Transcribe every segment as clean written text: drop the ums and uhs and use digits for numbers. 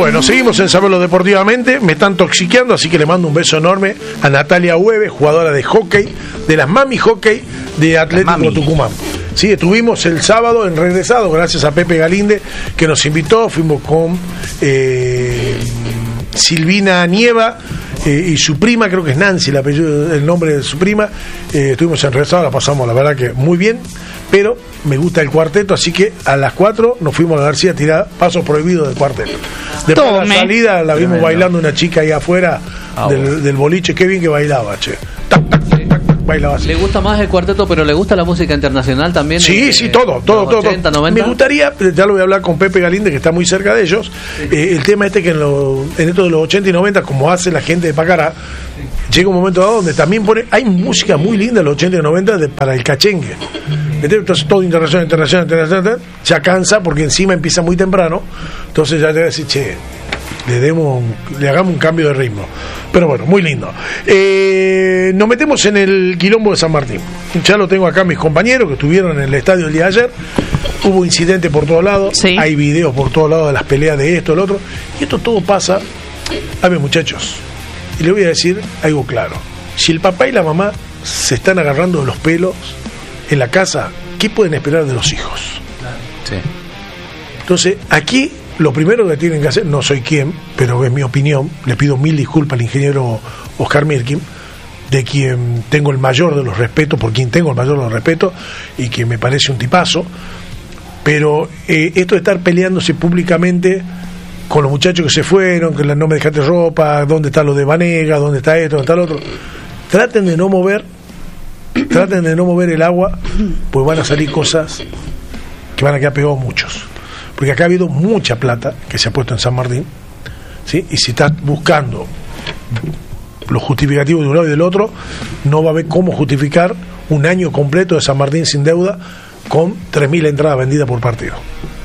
Bueno, seguimos en Saberlo Deportivamente. Me están toxiqueando, así que le mando un beso enorme a Natalia Hueve, jugadora de hockey, de las Mami Hockey de Atlético Tucumán. Sí, estuvimos el sábado en Regresado, gracias a Pepe Galinde, que nos invitó. Fuimos con Silvina Nieva y su prima, creo que es Nancy, el nombre de su prima. Estuvimos en Regresado, la pasamos, la verdad que muy bien. Pero me gusta el cuarteto, así que a las 4 nos fuimos a la García a tirar Pasos Prohibidos del cuarteto. Después de la salida la vimos bailando una chica ahí afuera del boliche. Qué bien que bailaba, che. Tac, tac, tac, tac, bailaba así. Le gusta más el cuarteto, pero le gusta la música internacional también. Sí, todo. 80, 90. Me gustaría, ya lo voy a hablar con Pepe Galinde, que está muy cerca de ellos, el tema que en esto de los 80 y 90, como hace la gente de Pacará, llega un momento dado donde también hay música muy linda en los 80 y 90 para el cachengue. Entonces todo internacional, ya cansa porque encima empieza muy temprano, entonces ya te voy a decir, che, le hagamos un cambio de ritmo. Pero bueno, muy lindo. Nos metemos en el quilombo de San Martín. Ya lo tengo acá mis compañeros que estuvieron en el estadio el día de ayer. Hubo incidentes por todos lados, sí. Hay videos por todos lados de las peleas de esto, el otro, y esto todo pasa. A ver, muchachos, y les voy a decir algo claro: si el papá y la mamá se están agarrando de los pelos en la casa, ¿qué pueden esperar de los hijos? Sí. Entonces, aquí lo primero que tienen que hacer, no soy quien, pero es mi opinión, le pido 1000 disculpas al ingeniero Oscar Mirkin, de quien tengo el mayor de los respetos, por quien tengo el mayor de los respetos, y que me parece un tipazo, pero esto de estar peleándose públicamente con los muchachos que se fueron, que no me dejaste ropa, dónde está lo de Vanega, dónde está esto, dónde está lo otro, traten de no mover el agua, pues van a salir cosas que van a quedar pegados muchos, porque acá ha habido mucha plata que se ha puesto en San Martín, ¿sí? Y si estás buscando los justificativos de un lado y del otro, no va a haber cómo justificar un año completo de San Martín sin deuda con 3.000 entradas vendidas por partido.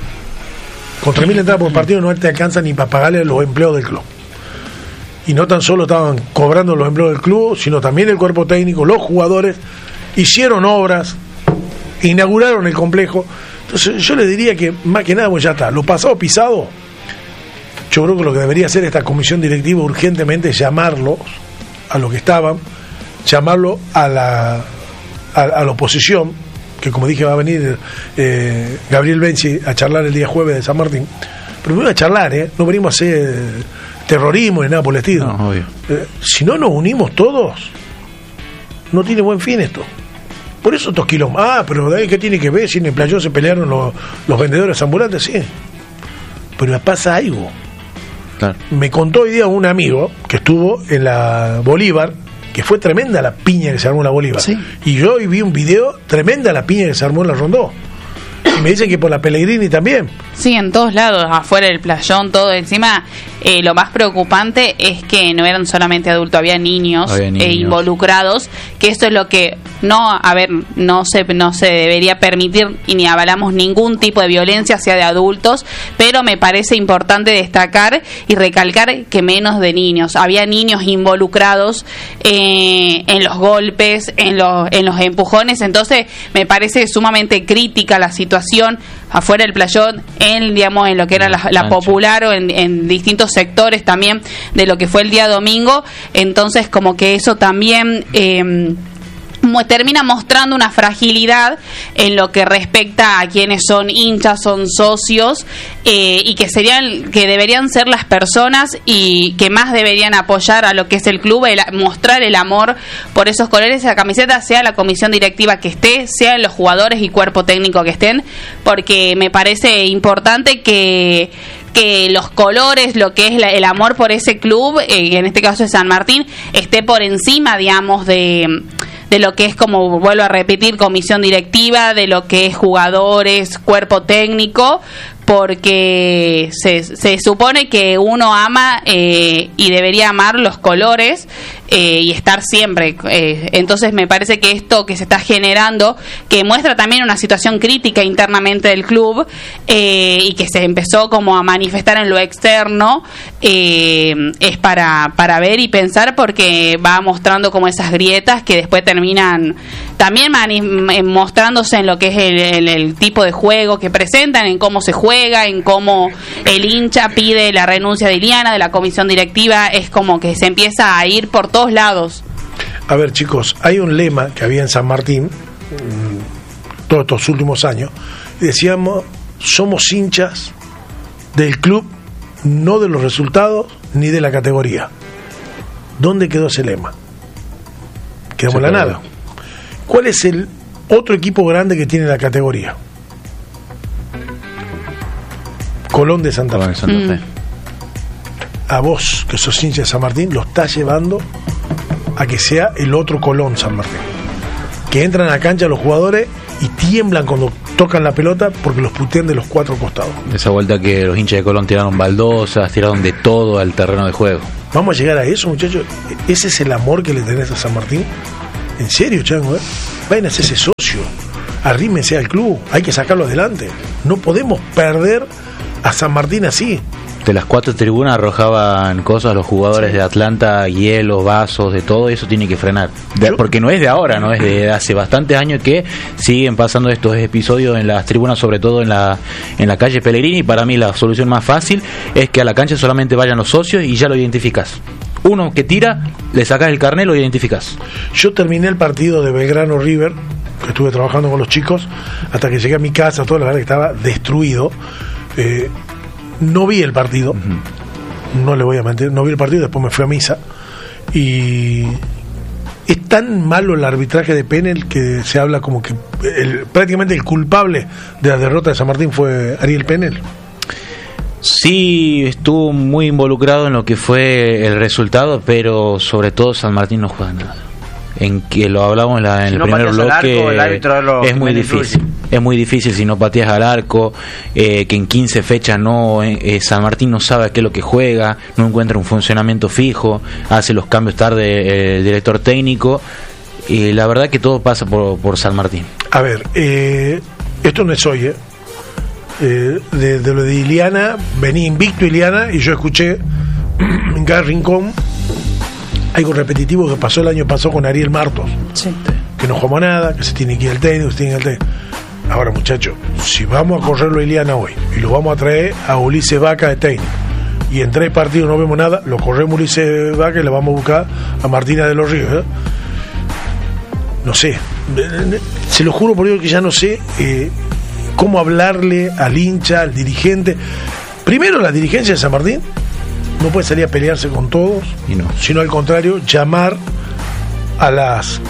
Con 3.000 entradas por partido no te alcanza ni para pagarle a los empleados del club. Y no tan solo estaban cobrando los empleados del club, sino también el cuerpo técnico, los jugadores, hicieron obras, inauguraron el complejo. Entonces yo le diría que más que nada, pues ya está, lo pasado pisado. Yo creo que lo que debería hacer esta comisión directiva urgentemente es llamarlos a lo que estaban, llamarlo a la oposición, que como dije va a venir Gabriel Benchi a charlar el día jueves de San Martín, pero venimos a charlar, no venimos a hacer terrorismo ni nada por el estilo. No, obvio. Si no nos unimos todos, no tiene buen fin esto. Por eso estos quilombos. Pero ¿qué tiene que ver? Si en el playón se pelearon los vendedores ambulantes, sí. Pero pasa algo. Claro. Me contó hoy día un amigo que estuvo en la Bolívar, que fue tremenda la piña que se armó en la Bolívar. Sí. Y yo hoy vi un video, tremenda la piña que se armó en la Rondó. Y me dicen que por la Pellegrini también. Sí, en todos lados, afuera del playón, todo. Encima, lo más preocupante es que no eran solamente adultos, había niños. Involucrados, que esto es lo que no se debería permitir, y ni avalamos ningún tipo de violencia hacia de adultos, pero me parece importante destacar y recalcar que menos de niños. Había niños involucrados en los golpes, en los empujones, entonces me parece sumamente crítica la situación afuera del playón, en lo que era la popular, o en distintos sectores también de lo que fue el día domingo. Entonces como que eso también termina mostrando una fragilidad en lo que respecta a quienes son hinchas, son socios, y que deberían ser las personas y que más deberían apoyar a lo que es el club, mostrar el amor por esos colores, esa camiseta, sea la comisión directiva que esté, sean los jugadores y cuerpo técnico que estén, porque me parece importante que los colores, lo que es el amor por ese club, en este caso de San Martín, esté por encima, digamos, de lo que es, como vuelvo a repetir, comisión directiva, de lo que es jugadores, cuerpo técnico, porque se supone que uno ama y debería amar los colores y estar siempre. Entonces me parece que esto que se está generando, que muestra también una situación crítica internamente del club, y que se empezó como a manifestar en lo externo, es para ver y pensar, porque va mostrando como esas grietas que después terminan también mostrándose en lo que es el tipo de juego que presentan, en cómo se juega, en cómo el hincha pide la renuncia de Iliana, de la comisión directiva, es como que se empieza a ir por todos lados. A ver, chicos, hay un lema que había en San Martín todos estos últimos años, y decíamos, somos hinchas del club, no de los resultados ni de la categoría. ¿Dónde quedó ese lema? Quedamos en la nada. ¿Cuál es el otro equipo grande que tiene la categoría? Colón de Santa Fe. A vos, que sos hincha de San Martín, lo estás llevando a que sea el otro Colón San Martín. Que entran a la cancha los jugadores y tiemblan cuando tocan la pelota porque los putean de los cuatro costados. Esa vuelta que los hinchas de Colón tiraron baldosas, tiraron de todo al terreno de juego. ¿Vamos a llegar a eso, muchachos? ¿Ese es el amor que le tenés a San Martín? ¿En serio, chango? Vayan a hacerse socio, arrímense al club, hay que sacarlo adelante. No podemos perder a San Martín así. De las 4 tribunas arrojaban cosas los jugadores de Atlanta, hielo, vasos, de todo eso tiene que frenar. Porque no es de ahora, no es de hace bastantes años que siguen pasando estos episodios en las tribunas, sobre todo en la calle Pellegrini. Y para mí la solución más fácil es que a la cancha solamente vayan los socios y ya lo identificás. Uno que tira, le sacás el carnet, lo identificás. Yo terminé el partido de Belgrano River, que estuve trabajando con los chicos, hasta que llegué a mi casa, todo la verdad que estaba destruido. No vi el partido, no le voy a mentir, no vi el partido, después me fui a misa. Y es tan malo el arbitraje de Penel que se habla como que prácticamente el culpable de la derrota de San Martín fue Ariel Penel. Sí, estuvo muy involucrado en lo que fue el resultado, pero sobre todo San Martín no juega nada. En que lo hablamos en el primer bloque, es muy difícil. Es muy difícil si no pateas al arco, que en 15 fechas San Martín no sabe qué es lo que juega, no encuentra un funcionamiento fijo, hace los cambios tarde el director técnico, y la verdad que todo pasa por San Martín. A ver, esto no es hoy, de lo de Iliana, venía invicto Iliana y yo escuché en cada rincón algo repetitivo que pasó el año pasado con Ariel Martos, sí, que no jugó nada, que se tiene que ir al técnico, Ahora, muchachos, si vamos a correrlo a Iliana hoy y lo vamos a traer a Ulises Vaca de técnico y en 3 partidos no vemos nada, lo corremos a Ulises Vaca y le vamos a buscar a Martina de los Ríos, no sé, se lo juro por Dios que ya no sé cómo hablarle al hincha, al dirigente. Primero, la dirigencia de San Martín no puede salir a pelearse con todos, sino al contrario, llamar a las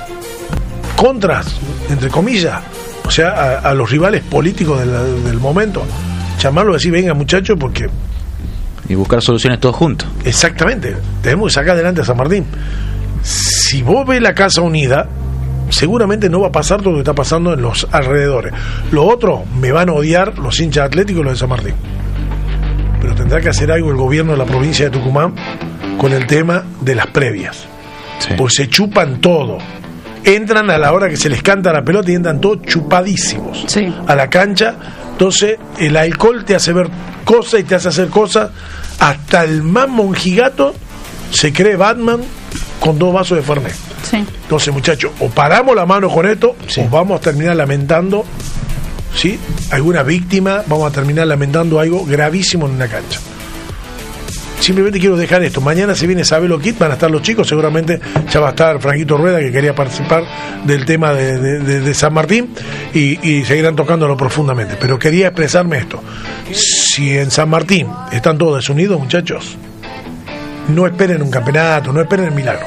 contras, entre comillas, o sea, a los rivales políticos del momento, llamarlo y decir, venga muchachos, porque... Y buscar soluciones todos juntos. Exactamente, tenemos que sacar adelante a San Martín. Si vos ves la Casa Unida, seguramente no va a pasar todo lo que está pasando en los alrededores. Lo otro, me van a odiar los hinchas atléticos y los de San Martín. Pero tendrá que hacer algo el gobierno de la provincia de Tucumán con el tema de las previas. Sí. Pues se chupan todo. Entran a la hora que se les canta la pelota y entran todos chupadísimos a la cancha. Entonces el alcohol te hace ver cosas y te hace hacer cosas. Hasta el más monjigato se cree Batman con 2 vasos de Fernet. Sí. Entonces, muchachos, o paramos la mano con esto, o vamos a terminar lamentando, ¿sí?, alguna víctima, vamos a terminar lamentando algo gravísimo en una cancha. Simplemente quiero dejar esto. Mañana se viene Sabelo Kit, van a estar los chicos, seguramente ya va a estar Franquito Rueda, que quería participar del tema de San Martín, y seguirán tocándolo profundamente. Pero quería expresarme esto. Si en San Martín están todos desunidos, muchachos, no esperen un campeonato, no esperen el milagro.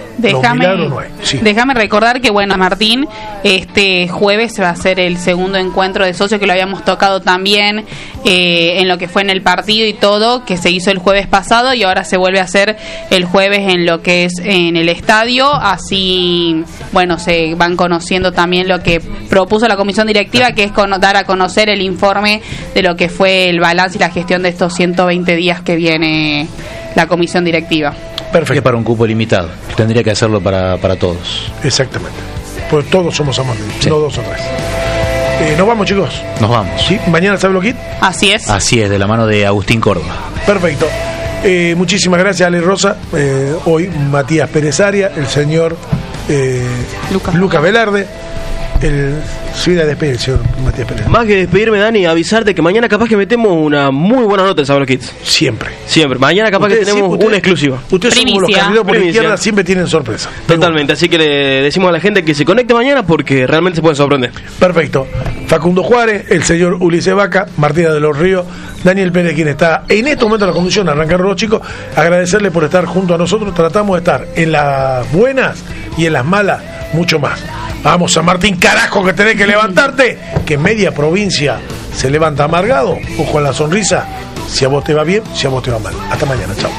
Déjame recordar que, bueno, Martín, este jueves va a ser el segundo encuentro de socios, que lo habíamos tocado también en lo que fue en el partido y todo, que se hizo el jueves pasado, y ahora se vuelve a hacer el jueves en lo que es en el estadio. Así, bueno, se van conociendo también lo que propuso la comisión directiva, que es dar a conocer el informe de lo que fue el balance y la gestión de estos 120 días que viene la comisión directiva. Perfecto. Que para un cupo limitado. Tendría que hacerlo para todos. Exactamente. Pues todos somos amantes, no 2 o 3. Nos vamos, chicos. Nos vamos. ¿Sí? ¿Mañana Sabelo Kit? Así es. Así es, de la mano de Agustín Córdoba. Perfecto. Muchísimas gracias, Ale Rosa. Hoy Matías Pérez Aria, el señor Lucas Velarde, el Sí, de despedir, señor Matías Pérez. Más que despedirme, Dani, avisarte que mañana capaz que metemos una muy buena nota en Sábado Kids. Siempre. Mañana capaz que tenemos una exclusiva. Ustedes son como los candidatos por la izquierda, siempre tienen sorpresa. Totalmente, así que le decimos a la gente que se conecte mañana porque realmente se pueden sorprender. Perfecto. Facundo Juárez, el señor Ulises Vaca, Martina de los Ríos, Daniel Pérez, quien está en este momento en la conducción, arrancaron los chicos, agradecerle por estar junto a nosotros. Tratamos de estar en las buenas y en las malas mucho más. Vamos, San Martín, carajo, que tenés que levantarte, que media provincia se levanta amargado. Ojo a la sonrisa, si a vos te va bien, si a vos te va mal. Hasta mañana, chao.